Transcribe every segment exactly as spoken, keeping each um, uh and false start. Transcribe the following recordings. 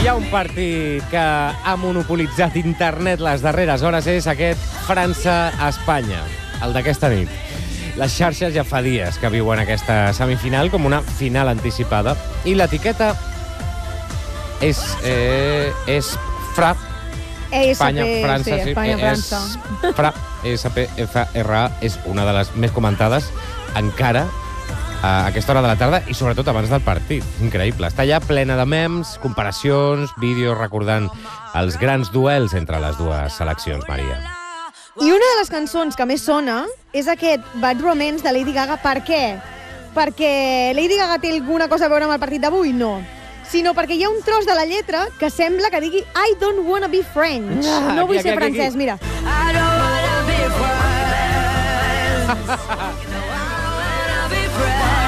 hi ha un partit que ha monopolitzat internet les darreres hores, és aquest França-Espanya, el d'aquesta nit. Les xarxes ja fa dies que viuen aquesta semifinal com una final anticipada i l'etiqueta és, eh, és Fra. Espanya, França, sí, Espanya, sí, França. És Fra, S P F R A, és una de les més comentades encara a aquesta hora de la tarda i sobretot abans del partit. Increïble. Està ja plena de memes, comparacions, vídeos recordant els grans duels entre les dues seleccions, Maria. I una de les cançons que més sona és aquest Bad Romance de Lady Gaga. Per què? Perquè Lady Gaga té alguna cosa a veure amb el partit d'avui? No. Sinó perquè hi ha un tros de la lletra que sembla que digui I don't wanna be French. Ah, no vull aquí, ser aquí, francès, aquí. mira. I don't wanna be friends. I don't wanna be friends.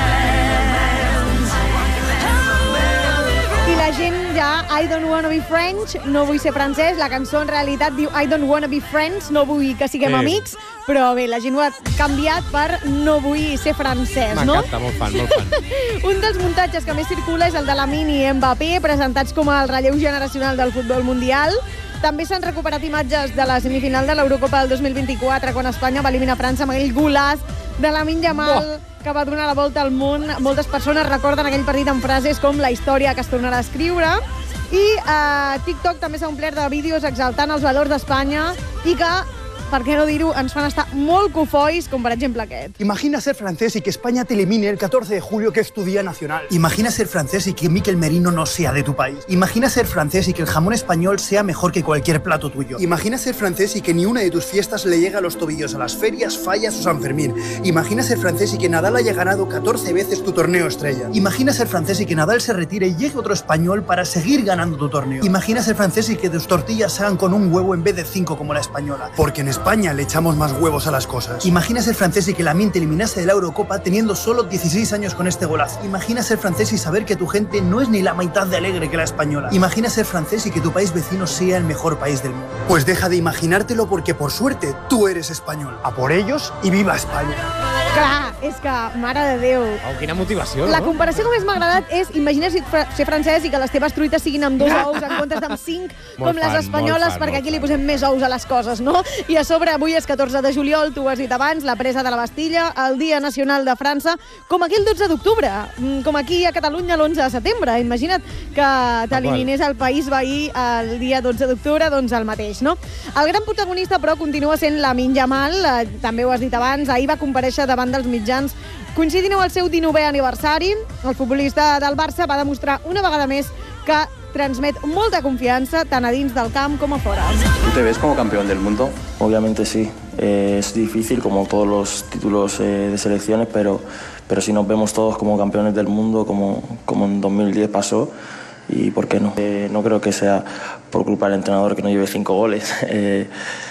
I la gent ja, I don't wanna be French, no vull ser francès. La cançó en realitat diu I don't wanna be friends, no vull que siguem Sí. amics, però bé, la gent ho ha canviat per no vull ser francès, no? M'encanta, molt fan, molt fan. Un dels muntatges que més circula és el de Lamine i Mbappé, presentats com el relleu generacional del futbol mundial. També s'han recuperat imatges de la semifinal de l'Eurocopa del dos mil vint-i-quatre, quan Espanya va eliminar França amb aquell golaç de Lamine Yamal, Buah. que va donar la volta al món. Moltes persones recorden aquell partit amb frases com la història que es tornarà a escriure. I a eh, TikTok també s'ha omplert de vídeos exaltant els valors d'Espanya i que, per què no dir-ho, ens fan estar molt cofois, com per exemple aquest. Imagina ser francés y que España te elimine el catorce de julio, que es tu día nacional. Imagina ser francés y que Mikel Merino no sea de tu país. Imagina ser francés y que el jamón español sea mejor que cualquier plato tuyo. Imagina ser francés y que ni una de tus fiestas le llegue a los tobillos a las ferias, fallas o San Fermín. Imagina ser francés y que Nadal haya ganado catorce veces tu torneo estrella. Imagina ser francés y que Nadal se retire y llegue otro español para seguir ganando tu torneo. Imagina ser francés y que tus tortillas se hagan con un huevo en vez de cinco como la española. Porque en España le echamos más huevos a las cosas. Imagina ser francés y que Lamine te eliminase de la Eurocopa teniendo solo dieciséis años con este golazo. Imagina ser francés y saber que tu gente no es ni la mitad de alegre que la española. Imagina ser francés y que tu país vecino sea el mejor país del mundo. Pues deja de imaginártelo porque por suerte tú eres español. A por ellos y viva España. Clar, és que, mare de Déu. Oh, quina motivació, La no? comparació que més m'ha agradat és, imagina ser, fra ser francès i que les teves truites siguin amb dos ous en comptes d'amb cinc, com Molt les fan, espanyoles, molt fan, perquè molt aquí li fan. posem més ous a les coses, no? I a sobre, avui és catorze de juliol, tu ho has dit abans, la presa de la Bastilla, el Dia Nacional de França, com aquell dotze d'octubre, com aquí a Catalunya l'onze de setembre. Imagina't que t'eliminés el país veí el dia dotze d'octubre, doncs el mateix, no? El gran protagonista, però, continua sent Lamine Yamal, eh, també ho has dit abans, ahir va comparèixer davant dels mitjans. Coincidint amb el seu dinovè aniversari, el futbolista del Barça va demostrar una vegada més que transmet molta confiança tant a dins del camp com a fora. ¿Tú te ves como campeón del mundo? Obviamente sí. Eh, es difícil, como todos los títulos eh, de selecciones, pero, pero si nos vemos todos como campeones del mundo, como, como en dos mil diez pasó, ¿y por qué no? Eh, no creo que sea por culpa del entrenador que no lleve cinco goles. Eh,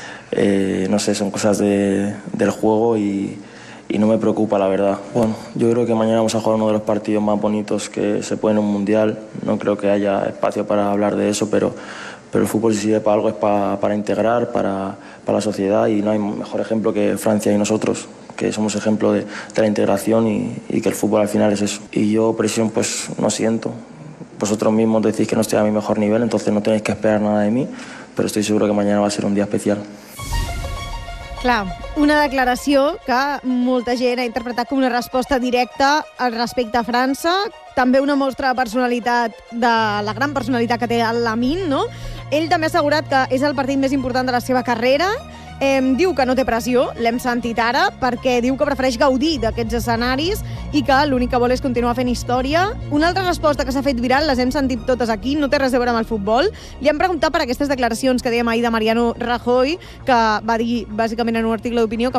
eh, no sé, son cosas de, del juego y... y no me preocupa, la verdad. Bueno, yo creo que mañana vamos a jugar uno de los partidos más bonitos que se puede en un mundial. No creo que haya espacio para hablar de eso, pero, pero el fútbol si sirve para algo es para, para integrar, para, para la sociedad, y no hay mejor ejemplo que Francia y nosotros, que somos ejemplo de, de la integración y, y que el fútbol al final es eso. Y yo presión pues no siento. Vosotros mismos decís que no estoy a mi mejor nivel, entonces no tenéis que esperar nada de mí, pero estoy seguro que mañana va a ser un día especial. Clar, una declaració que molta gent ha interpretat com una resposta directa al respecte a França, també una mostra de personalitat, de la gran personalitat que té el Lamine, no? Ell també ha assegurat que és el partit més important de la seva carrera. Eh, diu que no té pressió, l'hem sentit ara, perquè diu que prefereix gaudir d'aquests escenaris i que l'únic que vol és continuar fent història. Una altra resposta que s'ha fet viral, les hem sentit totes aquí, no té res a veure amb el futbol. Li hem preguntat per aquestes declaracions que dèiem ahir de Mariano Rajoy, que va dir, bàsicament en un article d'opinió, que